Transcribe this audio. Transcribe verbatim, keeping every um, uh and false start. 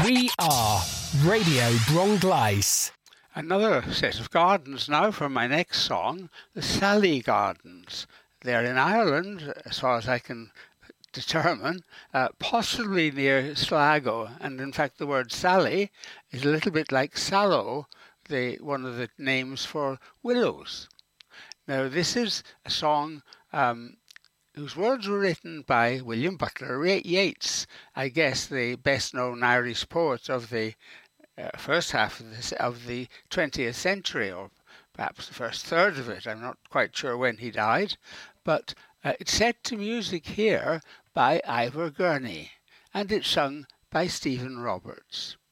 We are Radio Bronglais. Another set of gardens now for my next song, the Sally Gardens. They're in Ireland, as far as I can determine, uh, possibly near Sligo. And in fact, the word Sally is a little bit like Sallow, the, one of the names for willows. Now, this is a song um, whose words were written by William Butler Yeats, I guess the best-known Irish poet of the uh, first half of, this, of the twentieth century, or perhaps the first third of it. I'm not quite sure when he died, but uh, it's set to music here by Ivor Gurney, and it's sung by Stephen Roberts.